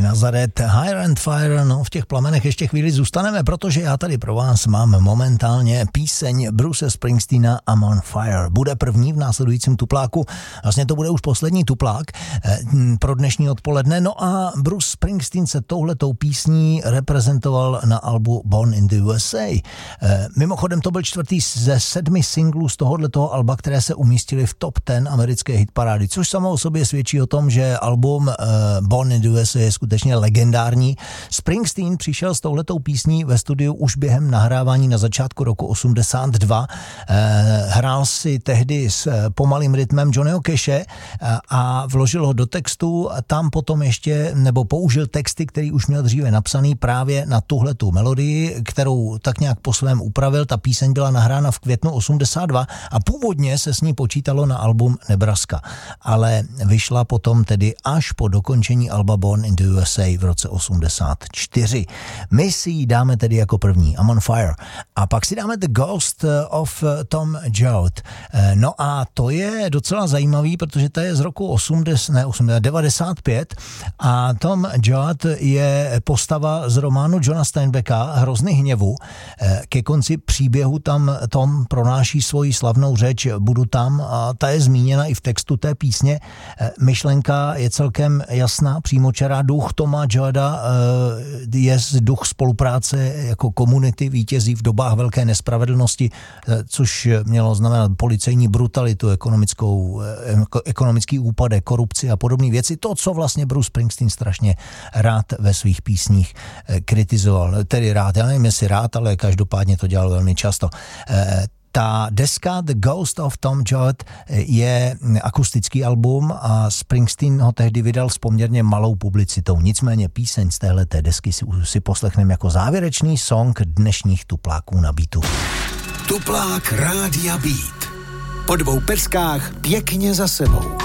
Tady Nazaret, Higher and Fire, no v těch plamenech ještě chvíli zůstaneme, protože já tady pro vás mám momentálně píseň Bruce Springsteena I'm on Fire. Bude první v následujícím tupláku, vlastně to bude už poslední tuplák pro dnešní odpoledne, no a Bruce Springsteen se touhletou písní reprezentoval na albu Born in the USA. Mimochodem to byl 4. ze 7 singlů z tohoto alba, které se umístily v top 10 americké hitparády, což samo o sobě svědčí o tom, že album Born in the USA je skutečně legendární. Springsteen přišel s touhletou písní ve studiu už během nahrávání na začátku roku 82. Hrál si tehdy s pomalým rytmem Johnnyho Cashe a vložil ho do textu. Tam potom ještě, nebo použil texty, který už měl dříve napsaný právě na tuhletu melodii, kterou tak nějak po svém upravil. Ta píseň byla nahrána v květnu 82 a původně se s ní počítalo na album Nebraska, ale vyšla potom tedy až po dokončení alba Born in the USA v roce 84. My si ji dáme tedy jako první, I'm on Fire. A pak si dáme The Ghost of Tom Joad. No a to je docela zajímavý, protože to je z roku 95 a Tom Joad je postava z románu Johna Steinbecka Hrozny hněvu. Ke konci příběhu tam Tom pronáší svoji slavnou řeč Budu tam a ta je zmíněna i v textu té písně. Myšlenka je celkem jasná, přímočará. Duch Toma Joada je duch spolupráce jako komunity, vítězí v dobách velké nespravedlnosti, což mělo znamenat policejní brutalitu, ekonomický úpadek, korupci a podobné věci. To, co vlastně Bruce Springsteen strašně rád ve svých písních kritizoval. Tedy rád, já nevím, jestli rád, ale každopádně to dělal velmi často. Ta deska The Ghost of Tom Joad je akustický album a Springsteen ho tehdy vydal s poměrně malou publicitou. Nicméně píseň z téhleté desky si poslechneme jako závěrečný song dnešních tupláků na Beatu. Tuplák Rádia Beat. Po 2 peskách pěkně za sebou.